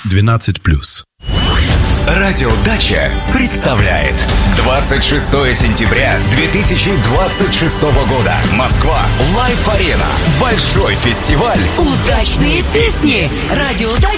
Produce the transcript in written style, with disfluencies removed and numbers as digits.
12+. Радио Дача представляет 26 сентября 2026 года. Москва. Лайв-арена. Большой фестиваль. Удачные песни. Радио Дача.